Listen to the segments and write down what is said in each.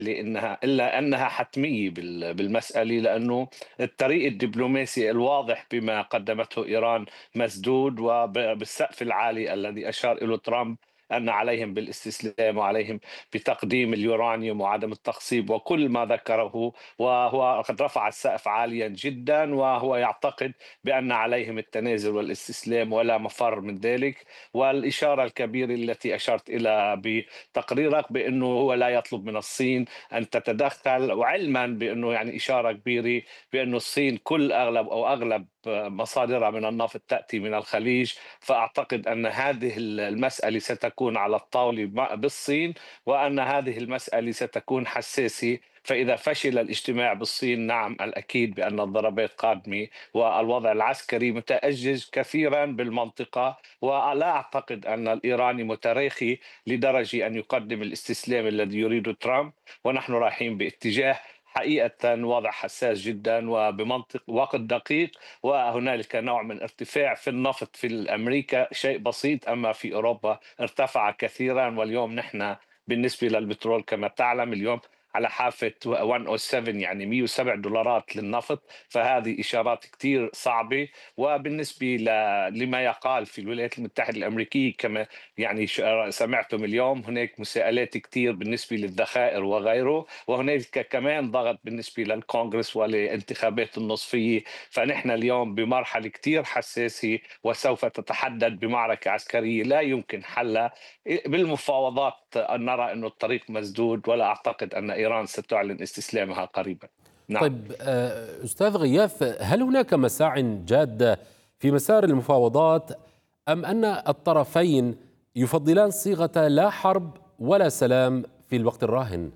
إلا أنها حتمية بالمسألة، لأنه الطريق الدبلوماسي الواضح بما قدمته إيران مسدود، وبالسقف العالي الذي أشار إليه ترامب أن عليهم بالاستسلام وعليهم بتقديم اليورانيوم وعدم التخصيب وكل ما ذكره. وهو قد رفع السقف عاليا جدا، وهو يعتقد بأن عليهم التنازل والاستسلام ولا مفر من ذلك. والإشارة الكبيرة التي أشرت إلى بتقريرك بأنه هو لا يطلب من الصين أن تتدخل، وعلما بأنه يعني إشارة كبيرة بأنه الصين كل أغلب مصادرها من النفط تأتي من الخليج. فأعتقد أن هذه المسألة ستكون على الطاولة بالصين، وأن هذه المسألة ستكون حساسة. فإذا فشل الاجتماع بالصين، نعم الأكيد بأن الضربات قادمة، والوضع العسكري متأجج كثيرا بالمنطقة. ولا أعتقد أن الإيراني متراخي لدرجة أن يقدم الاستسلام الذي يريده ترامب. ونحن رايحين باتجاه حقيقة وضع حساس جدا وبمنطق وقت دقيق. وهنالك نوع من ارتفاع في النفط في أمريكا، شيء بسيط، أما في أوروبا ارتفع كثيرا. واليوم نحن بالنسبة للبترول كما تعلم اليوم على حافة 107، يعني $107 للنفط. فهذه إشارات كتير صعبة. وبالنسبة لما يقال في الولايات المتحدة الأمريكية، كما يعني سمعتم اليوم، هناك مساءلات كتير بالنسبة للذخائر وغيره، وهناك كمان ضغط بالنسبة للكونغرس والانتخابات النصفية. فنحن اليوم بمرحلة كتير حساسة، وسوف تتحدد بمعركة عسكرية لا يمكن حلها بالمفاوضات. نرى أن الطريق مسدود، ولا أعتقد أن إيران ستعلن استسلامها قريبا. نعم. طيب أستاذ غياث، هل هناك مساع جادة في مسار المفاوضات، أم أن الطرفين يفضلان صيغة لا حرب ولا سلام في الوقت الراهن؟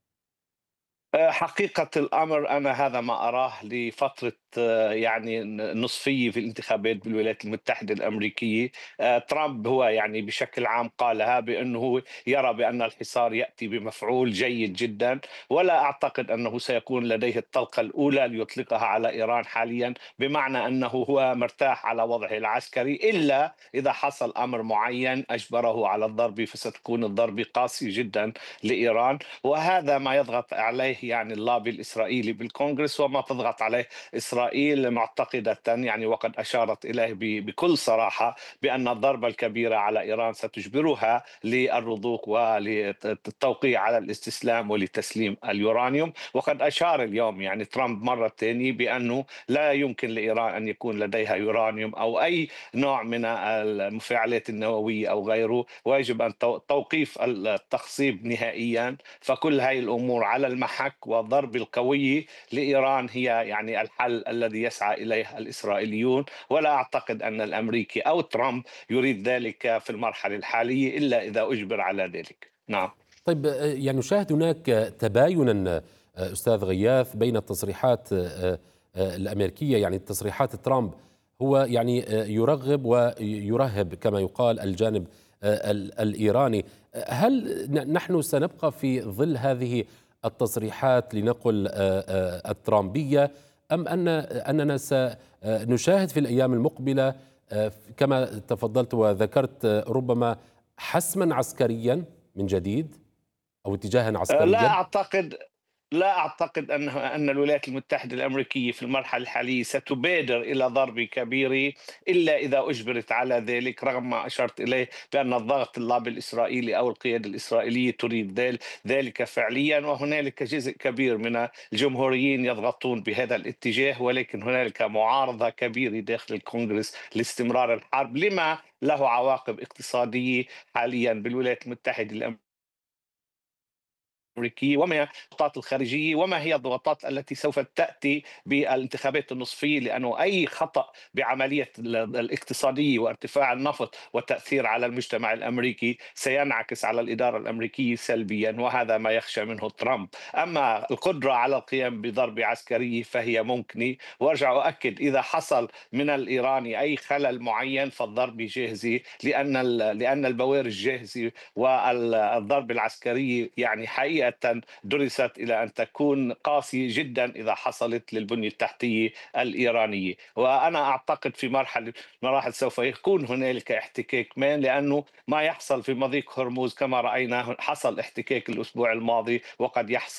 حقيقة الأمر أنا هذا ما أراه لفترة يعني نصفية في الانتخابات بالولايات المتحدة الأمريكية. ترامب هو يعني بشكل عام قالها بأنه هو يرى بأن الحصار يأتي بمفعول جيد جدا، ولا أعتقد أنه سيكون لديه الطلقة الأولى ليطلقها على إيران حاليا، بمعنى أنه هو مرتاح على وضعه العسكري، إلا إذا حصل أمر معين أجبره على الضرب، فستكون الضربة قاسية جدا لإيران. وهذا ما يضغط عليه يعني اللابي الإسرائيلي بالكونغرس، وما تضغط عليه إسرائيل معتقدة يعني، وقد أشارت إليه بكل صراحة بأن الضربة الكبيرة على إيران ستجبرها للرضوخ وللتوقيع على الاستسلام ولتسليم اليورانيوم. وقد أشار اليوم يعني ترامب مرة ثانية بأنه لا يمكن لإيران أن يكون لديها يورانيوم أو أي نوع من المفاعلات النووية أو غيره، ويجب أن توقيف التخصيب نهائيا. فكل هاي الأمور على المحك، والضرب القوي لإيران هي يعني الحل الذي يسعى إليه الإسرائيليون. ولا أعتقد أن الأمريكي أو ترامب يريد ذلك في المرحلة الحالية إلا إذا أجبر على ذلك. نعم. طيب يعني نشاهد هناك تباينا أستاذ غياث بين التصريحات الأمريكية، يعني تصريحات ترامب هو يعني يرغب ويرهب كما يقال الجانب الإيراني. هل نحن سنبقى في ظل هذه التصريحات لنقل الترامبية، أم أننا سنشاهد في الأيام المقبلة كما تفضلت وذكرت ربما حسما عسكريا من جديد أو اتجاها لا عسكريا؟ أعتقد لا أعتقد أن الولايات المتحدة الأمريكية في المرحلة الحالية ستبادر إلى ضرب كبير إلا إذا أجبرت على ذلك، رغم ما أشرت إليه بأن الضغط اللابي الإسرائيلي أو القيادة الإسرائيلية تريد ذلك فعليا. وهنالك جزء كبير من الجمهوريين يضغطون بهذا الاتجاه، ولكن هنالك معارضة كبيرة داخل الكونغرس لاستمرار الحرب، لما له عواقب اقتصادية حاليا بالولايات المتحدة الأمريكية، وما هي الضغوطات الخارجية، وما هي الضغوطات التي سوف تأتي بالانتخابات النصفية. لأنه أي خطأ بعملية الاقتصادية وارتفاع النفط والتأثير على المجتمع الأمريكي سينعكس على الإدارة الأمريكية سلبيا، وهذا ما يخشى منه ترامب. أما القدرة على القيام بضربة عسكرية فهي ممكنة. وأرجع أؤكد إذا حصل من الإيراني أي خلل معين فالضربة جاهزة، لأن البوارج جاهزة، والضربة العسكرية يعني حقيقة بداية درست إلى أن تكون قاسية جدا إذا حصلت للبنية التحتية الإيرانية. وأنا أعتقد في مرحلة مراحل سوف يكون هنالك احتكاك ما، لأنه ما يحصل في مضيق هرمز كما رأينا حصل احتكاك الأسبوع الماضي وقد يحصل